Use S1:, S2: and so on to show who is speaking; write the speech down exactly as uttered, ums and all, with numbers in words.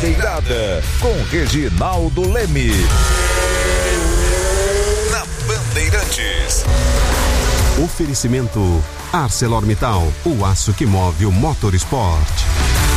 S1: Bandeirada, com Reginaldo Leme. Na Bandeirantes.
S2: Oferecimento ArcelorMittal, o aço que move o Motorsport.